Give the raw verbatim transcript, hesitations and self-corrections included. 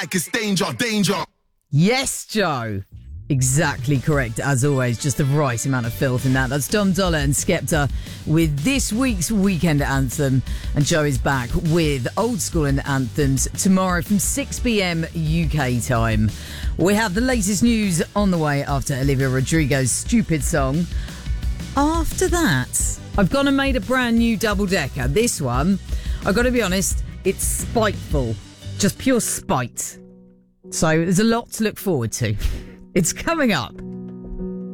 Like it's danger, danger. Yes, Joe. Exactly correct, as always. Just the right amount of filth in that. That's Dom Dollar and Skepta with this week's Weekend Anthem. And Joe is back with Old School and Anthems tomorrow from six p.m. U K time. We have the latest news on the way after Olivia Rodrigo's Stupid Song. After that, I've gone and made a brand new double-decker. This one, I've got to be honest, it's spiteful. Just pure spite. So there's a lot to look forward to. It's coming up.